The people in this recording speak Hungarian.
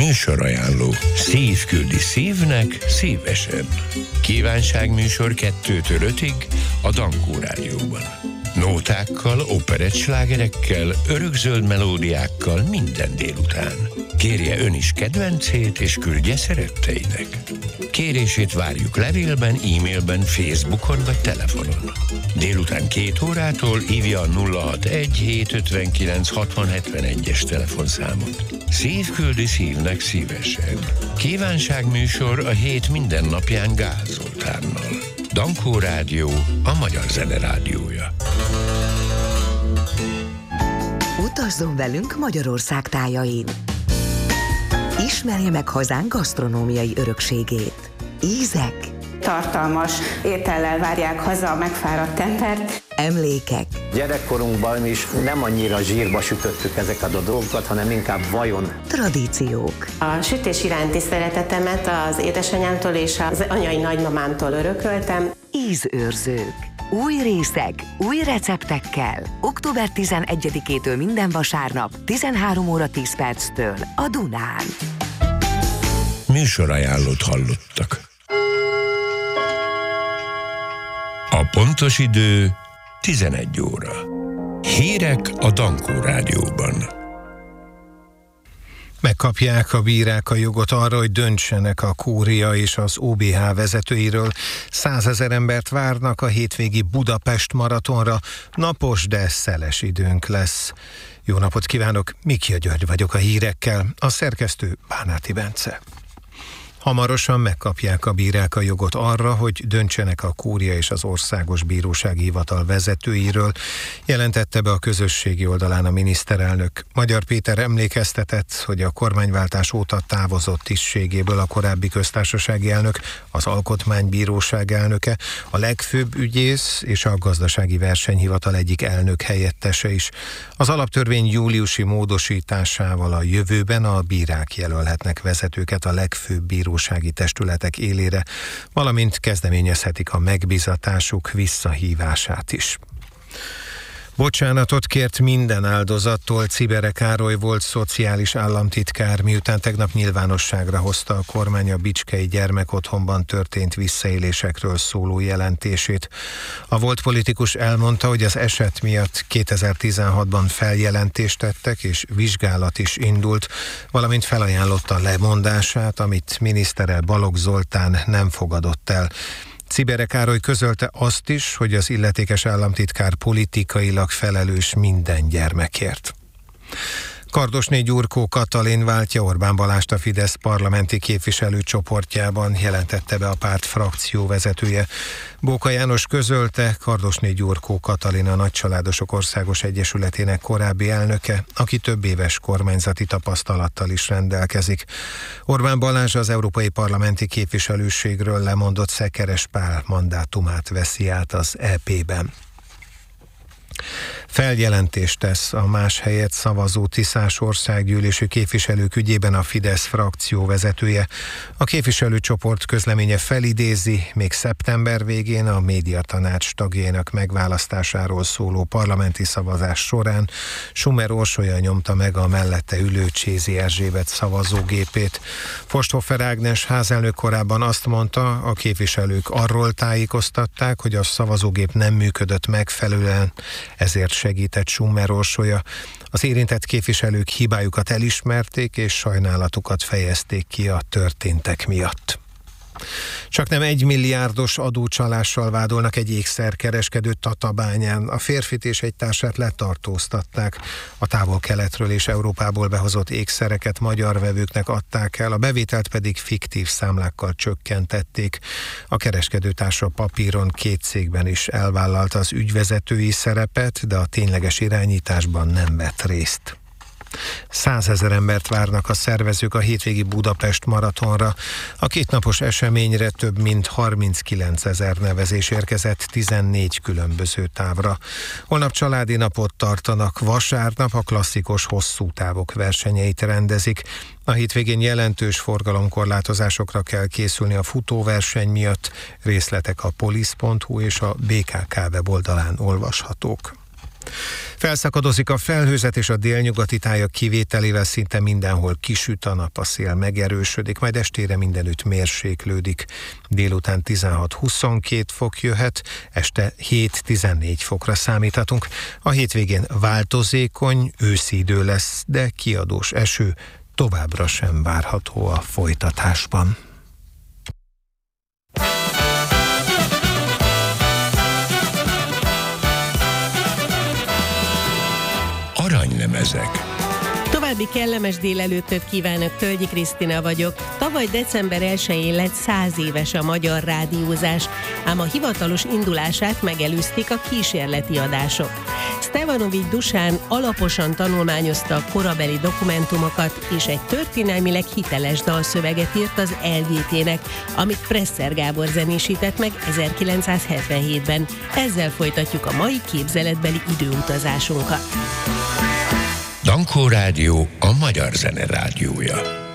Műsorajánló. Szív küldi szívnek szívesen. Kívánságműsor 2-től 5-ig a Dankó Rádióban. Nótákkal, operettslágerekkel, örökzöld melódiákkal minden délután. Kérje ön is kedvencét, és küldje szeretteinek. Kérését várjuk levélben, e-mailben, Facebookon vagy telefonon. Délután 2 órától hívja a 061 759 6071-es telefonszámot. Szív küldi szívnek szívesen. Kívánságműsor a hét minden napján Gál Zoltánnal. Dankó Rádió, a magyar zene rádiója. Utazzon velünk Magyarország tájain. Ismerje meg hazánk gasztronómiai örökségét. Ízek, tartalmas étellel várják haza a megfáradt embert. Emlékek. Gyerekkorunkban is nem annyira zsírba sütöttük ezeket a dolgokat, hanem inkább vajon. Tradíciók. A sütés iránti szeretetemet az édesanyámtól és az anyai nagymamámtól örököltem. Ízőrzők. Új részek, új receptekkel. Október 11-től minden vasárnap 13 óra 10 perctől a Dunán. Műsorajánlót hallottak. A pontos idő 11 óra. Hírek a Dankó Rádióban. Megkapják a bírák a jogot arra, hogy döntsenek a Kúria és az OBH vezetőiről. 100 000 embert várnak a hétvégi Budapest maratonra. Napos, de szeles időnk lesz. Jó napot kívánok, Mikia György vagyok a hírekkel, a szerkesztő Bánáti Bence. Hamarosan megkapják a bírák a jogot arra, hogy döntsenek a Kúria és az Országos Bírósági Hivatal vezetőiről, jelentette be a közösségi oldalán a miniszterelnök. Magyar Péter emlékeztetett, hogy a kormányváltás óta távozott tisztségéből a korábbi köztársasági elnök, az Alkotmánybíróság elnöke, a legfőbb ügyész és a Gazdasági Versenyhivatal egyik elnök helyettese is. Az alaptörvény júliusi módosításával a jövőben a bírák jelölhetnek vezetőket a legfőbb bírósági testületek élére, valamint kezdeményezhetik a megbízatásuk visszahívását is. Bocsánatot kért minden áldozattól Czibere Károly volt szociális államtitkár, miután tegnap nyilvánosságra hozta a kormány a bicskei gyermekotthonban történt visszaélésekről szóló jelentését. A volt politikus elmondta, hogy az eset miatt 2016-ban feljelentést tettek és vizsgálat is indult, valamint felajánlotta lemondását, amit minisztere Balogh Zoltán nem fogadott el. Czibere Károly közölte azt is, hogy az illetékes államtitkár politikailag felelős minden gyermekért. Kardosné Gyurkó Katalin váltja Orbán Balást a Fidesz parlamenti képviselőcsoportjában, jelentette be a párt frakcióvezetője. Bóka János közölte, Kardosné Gyurkó Katalin a Nagycsaládosok Országos Egyesületének korábbi elnöke, aki több éves kormányzati tapasztalattal is rendelkezik. Orbán Balázs az európai parlamenti képviselőségről lemondott Szekeres Pál mandátumát veszi át az EP-ben. Feljelentést tesz a más helyett szavazó Tiszás országgyűlési képviselők ügyében a Fidesz frakció vezetője. A képviselőcsoport közleménye felidézi, még szeptember végén a médiatanács tagjainak megválasztásáról szóló parlamenti szavazás során Schumer Orsolya nyomta meg a mellette ülő Csézi Erzsébet szavazógépét. Forsthofer Ágnes házelnök korábban azt mondta, a képviselők arról tájékoztatták, hogy a szavazógép nem működött megfelelően, ezért segített Schumer Orsolya. Az érintett képviselők hibájukat elismerték és sajnálatukat fejezték ki a történtek miatt. Csaknem 1 milliárdos adócsalással vádolnak egy ékszerkereskedőt Tatabányán. A férfit és egy társát letartóztatták. A Távol-Keletről és Európából behozott ékszereket magyar vevőknek adták el, a bevételt pedig fiktív számlákkal csökkentették. A kereskedőtársa papíron 2 cégben is elvállalta az ügyvezetői szerepet, de a tényleges irányításban nem vett részt. 100 000 embert várnak a szervezők a hétvégi Budapest maratonra. A kétnapos eseményre több mint 39 000 nevezés érkezett 14 különböző távra. Holnap családi napot tartanak, vasárnap a klasszikus hosszú távok versenyeit rendezik. A hétvégén jelentős forgalomkorlátozásokra kell készülni a futóverseny miatt. Részletek a polisz.hu és a BKK weboldalán olvashatók. Felszakadozik a felhőzet, és a délnyugati tájak kivételével szinte mindenhol kisüt a nap, a szél megerősödik, majd estére mindenütt mérséklődik. Délután 16-22 fok jöhet, este 7-14 fokra számíthatunk. A hétvégén változékony, őszi idő lesz, de kiadós eső továbbra sem várható a folytatásban. Aranylemezek. További kellemes délelőttöt kívánok, Tölgyi Krisztina vagyok. Tavaly december 1-én lett 100 éves a magyar rádiózás, ám a hivatalos indulását megelőzték a kísérleti adások. Stevanovics Dusán alaposan tanulmányozta a korabeli dokumentumokat, és egy történelmileg hiteles dalszöveget írt az LGT-nek, amit Presser Gábor zenésített meg 1977-ben. Ezzel folytatjuk a mai képzeletbeli időutazásunkat. Dankó Rádió a magyar zene rádiója.